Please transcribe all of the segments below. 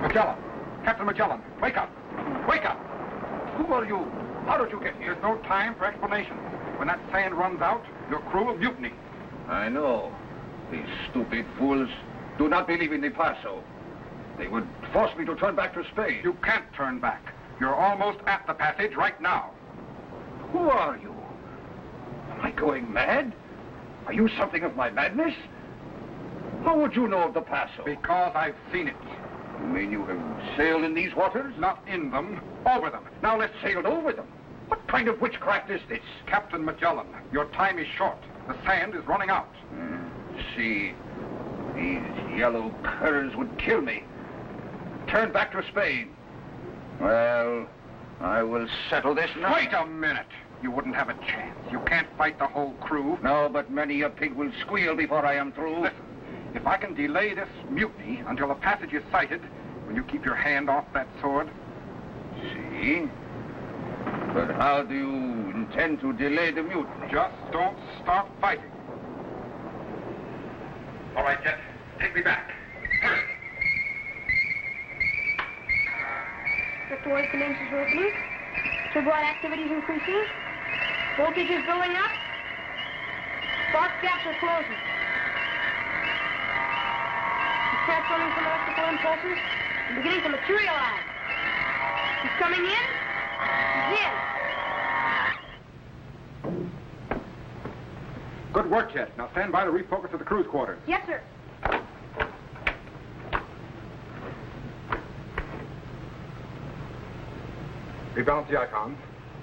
Magellan! Captain Magellan, wake up! Wake up! Who are you? How did you get here? There's no time for explanation. When that sand runs out, your crew will mutiny. I know. These stupid fools do not believe in the Paso. They would force me to turn back to Spain. You can't turn back. You're almost at the passage right now. Who are you? Am I going mad? Are you something of my madness? How would you know of the Paso? Because I've seen it. You mean you have sailed in these waters? Not in them, over them. Now let's sail over them. What kind of witchcraft is this? Captain Magellan, your time is short. The sand is running out. See, these yellow curs would kill me. Turn back to Spain. Well, I will settle this now. Wait a minute. You wouldn't have a chance. You can't fight the whole crew. No, but many a pig will squeal before I am through. Listen, if I can delay this mutiny until the passage is sighted, will you keep your hand off that sword? See? But how do you intend to delay the mutiny? Just don't start fighting. All right, Jet. Take me back. Hurry. Sector Voice commences opening. Turbine activity is increasing. Voltage is building up. Spark gaps are closing. He's transforming some electrical impulses and beginning to materialize. He's coming in. He's in. Good work, Jet. Now stand by to refocus to the crew's quarters. Yes, sir. Rebalance the icons.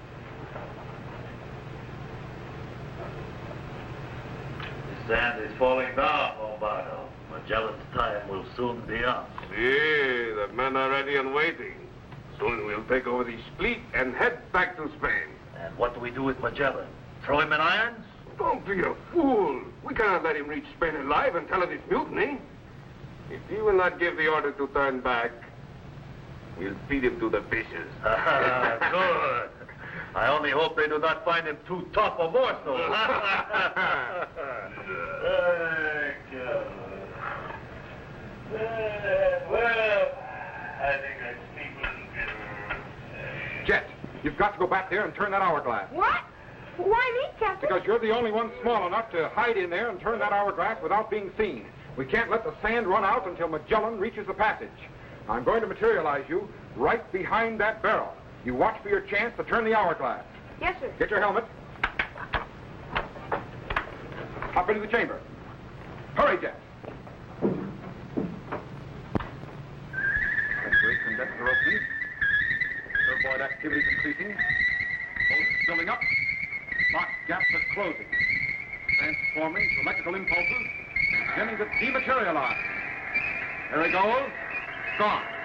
The sand is falling down, Lombardo. Magellan's time will soon be up. See, the men are ready and waiting. Soon we'll take over the fleet and head back to Spain. And what do we do with Magellan? Throw him in irons? Don't be a fool. We cannot let him reach Spain alive and tell of this mutiny. If he will not give the order to turn back, we'll feed him to the fishes. Good. I only hope they do not find him too tough a morsel. Well, I think I speak a little bit. Jet, you've got to go back there and turn that hourglass. What? Why me, Captain? Because you're the only one small enough to hide in there and turn that hourglass without being seen. We can't let the sand run out until Magellan reaches the passage. I'm going to materialize you right behind that barrel. You watch for your chance to turn the hourglass. Yes, sir. Get your helmet. Hop into the chamber. Hurry, Jet. Great condenser opening. Turboid activity increasing. Both filling up. Spark gaps are closing. Transforming to electrical impulses, beginning to dematerialize. There he goes. Gone.